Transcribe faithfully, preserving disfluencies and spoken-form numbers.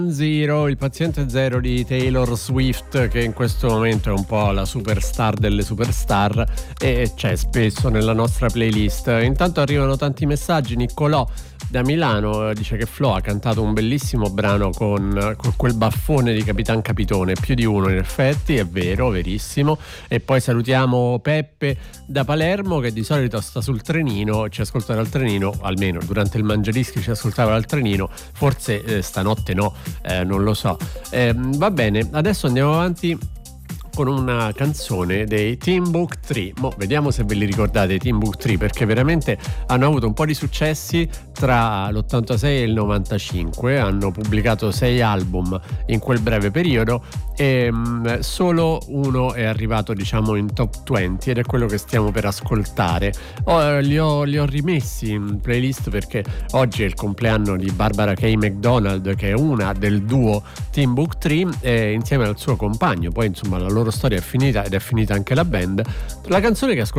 Zero, il paziente zero di Taylor Swift, che in questo momento è un po' la superstar delle superstar e c'è spesso nella nostra playlist. Intanto arrivano tanti messaggi. Niccolò da Milano dice che Flo ha cantato un bellissimo brano con, con quel baffone di Capitan Capitone, più di uno in effetti, è vero, verissimo. E poi salutiamo Peppe da Palermo, che di solito sta sul trenino, ci ascolta dal trenino, almeno durante il Mangiadischi ci ascoltava dal trenino, forse eh, stanotte no, eh, non lo so. Eh, va bene, adesso andiamo avanti con una canzone dei Timbuk tre. Mo vediamo se ve li ricordate i Timbuk tre, perché veramente hanno avuto un po' di successi tra l'ottantasei e il novantacinque, hanno pubblicato sei album in quel breve periodo e mh, solo uno è arrivato diciamo in top venti ed è quello che stiamo per ascoltare. Oh, li, ho, li ho rimessi in playlist perché oggi è il compleanno di Barbara K. McDonald, che è una del duo Timbuk tre, e insieme al suo compagno poi insomma la loro storia è finita ed è finita anche la band. La canzone che ascoltiamo